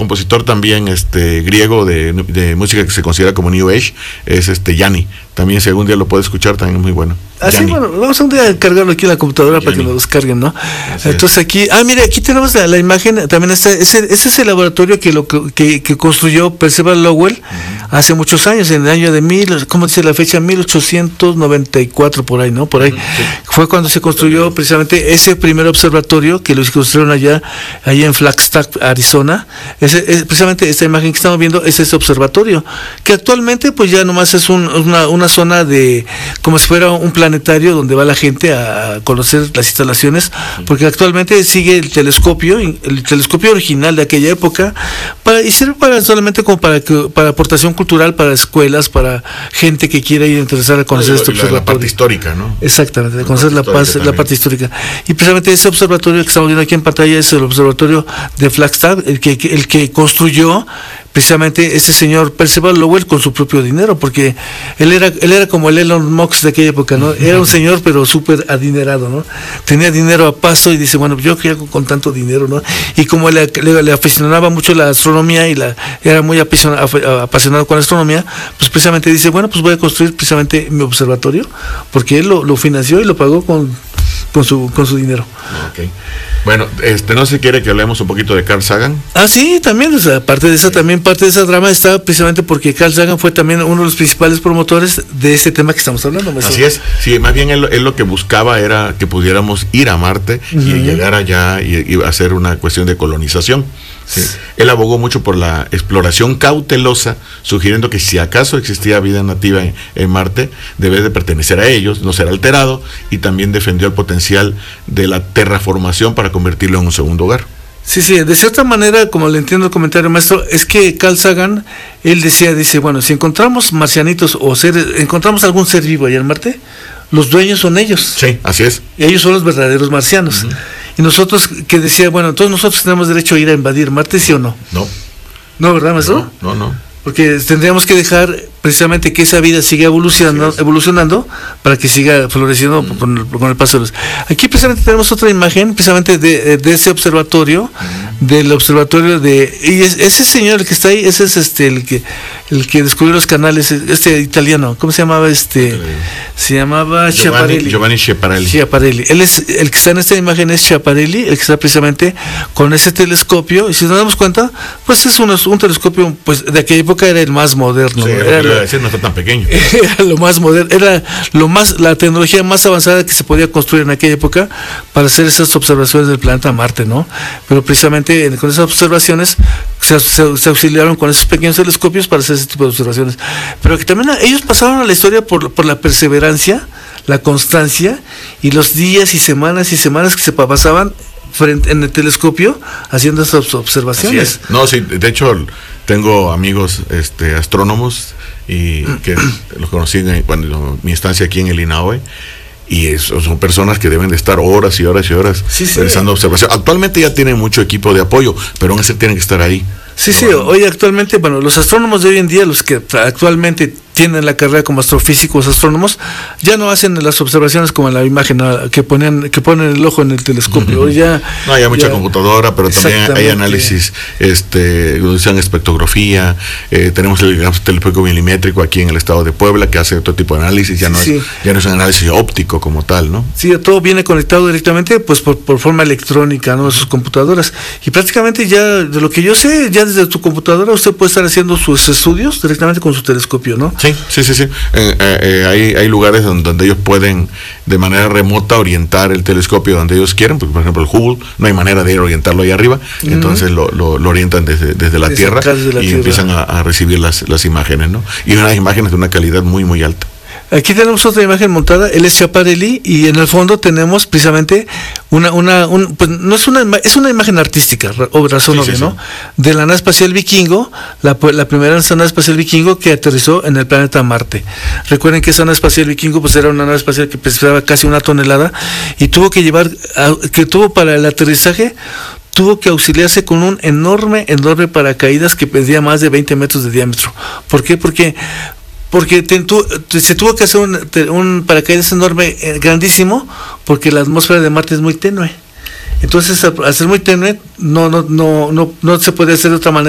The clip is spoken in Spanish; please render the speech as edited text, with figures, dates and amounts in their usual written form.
compositor también griego de música que se considera como New Age, es Yanni. También si algún día lo puede escuchar, también es muy bueno. Sí, bueno, vamos a un día a cargarlo aquí en la computadora Yanni, para que nos descarguen, ¿no? Entonces aquí, mire, aquí tenemos la imagen, también ese es el laboratorio que construyó Percival Lowell hace muchos años, en el año de ¿cómo dice la fecha? 1894, por ahí, ¿no? Por ahí. Sí. Fue cuando se construyó precisamente ese primer observatorio que lo construyeron allá en Flagstaff, Arizona. Precisamente esta imagen que estamos viendo es ese observatorio, que actualmente pues ya nomás es una zona de, como si fuera un planetario donde va la gente a conocer las instalaciones, porque actualmente sigue el telescopio original de aquella época, y sirve solamente como para aportación cultural para escuelas, para gente que quiera ir a interesar a conocer este observatorio. La parte histórica, ¿no? Exactamente, de conocer la parte histórica. Y precisamente ese observatorio que estamos viendo aquí en pantalla es el observatorio de Flagstaff, el que construyó precisamente este señor Percival Lowell con su propio dinero, porque él era como el Elon Musk de aquella época, ¿no? Era un señor pero súper adinerado, ¿no? Tenía dinero a paso y dice, bueno, yo qué hago con tanto dinero, ¿no? Y como le apasionaba mucho la astronomía y era muy apasionado con la astronomía, pues precisamente dice, bueno, pues voy a construir precisamente mi observatorio, porque él lo financió y lo pagó con su dinero. Okay. Bueno, no se quiere que hablemos un poquito de Carl Sagan. Sí, también, parte de esa drama está precisamente porque Carl Sagan fue también uno de los principales promotores de este tema que estamos hablando, maestro. Así es, sí, más bien él lo que buscaba era que pudiéramos ir a Marte y llegar allá y hacer una cuestión de colonización. Sí. Él abogó mucho por la exploración cautelosa, sugiriendo que si acaso existía vida nativa en Marte, debe de pertenecer a ellos, no ser alterado, y también defendió el potencial de la terraformación para convertirlo en un segundo hogar. Sí, de cierta manera, como le entiendo el comentario, maestro, es que Carl Sagan, él dice, bueno, si encontramos marcianitos o encontramos algún ser vivo allá en Marte, los dueños son ellos. Sí, así es. Y ellos son los verdaderos marcianos. Y nosotros, que decía, bueno, todos nosotros tenemos derecho a ir a invadir Marte, ¿sí o no? No. ¿No, verdad, maestro? No. Porque tendríamos que dejar precisamente que esa vida siga evolucionando para que siga floreciendo con el paso de los... Aquí precisamente tenemos otra imagen, precisamente de ese observatorio, del observatorio y ese señor el que está ahí, ese es el que descubrió los canales, italiano, ¿cómo se llamaba? Se llamaba Giovanni Schiaparelli. Él es el que está en esta imagen, es Schiaparelli, el que está precisamente con ese telescopio, y si nos damos cuenta, pues es un telescopio, pues de aquella época era el más moderno. Sí, no está tan pequeño. Era lo más moderno, era la tecnología más avanzada que se podía construir en aquella época para hacer esas observaciones del planeta Marte, ¿no? Pero precisamente con esas observaciones se auxiliaron con esos pequeños telescopios para hacer ese tipo de observaciones. Pero que también ellos pasaron a la historia por la perseverancia, la constancia y los días y semanas que se pasaban en el telescopio haciendo esas observaciones. No, sí, de hecho tengo amigos astrónomos y que los conocí cuando mi estancia aquí en el INAOE, y son personas que deben de estar horas y horas y horas realizando observación. Actualmente ya tienen mucho equipo de apoyo, pero aún así tienen que estar ahí. Hoy actualmente, los astrónomos de hoy en día, los que actualmente tienen la carrera como astrofísicos, astrónomos, ya no hacen las observaciones como en la imagen que ponen el ojo en el telescopio. Hoy ya hay mucha computadora, pero también hay análisis, usan espectrografía, tenemos el telescopio milimétrico aquí en el estado de Puebla que hace otro tipo de análisis, ya no es un análisis óptico como tal, ¿no? Sí, todo viene conectado directamente pues por forma electrónica, ¿no? De sus computadoras, y prácticamente ya de lo que yo sé, ya desde tu computadora usted puede estar haciendo sus estudios directamente con su telescopio, ¿no? Sí. Hay lugares donde ellos pueden de manera remota orientar el telescopio donde ellos quieren, porque por ejemplo el Hubble no hay manera de orientarlo ahí arriba, entonces lo orientan desde la Tierra y empiezan a recibir las imágenes, ¿no? Y unas imágenes de una calidad muy muy alta. Aquí tenemos otra imagen montada, él es Schiaparelli, y en el fondo tenemos precisamente es una imagen artística, razón obvia, ¿no? De la nave espacial Vikingo, la primera nave espacial Vikingo que aterrizó en el planeta Marte. Recuerden que esa nave espacial Vikingo pues era una nave espacial que pesaba casi 1 tonelada y para el aterrizaje tuvo que auxiliarse con un enorme paracaídas que medía más de 20 metros de diámetro. ¿Por qué? Porque se tuvo que hacer un paracaídas enorme, grandísimo, porque la atmósfera de Marte es muy tenue. Entonces, al ser muy tenue, no se puede hacer de otra manera